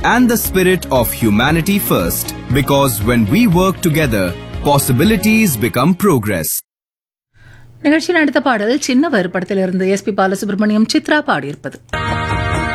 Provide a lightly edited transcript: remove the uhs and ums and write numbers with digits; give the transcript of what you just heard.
and the spirit of humanity first. Because when we work together, possibilities become progress. நிகழ்ச்சியின் அடுத்த பாடல் சின்னவர் படத்திலிருந்து SP Balasubramaniam Chitra பாடியிருப்பது.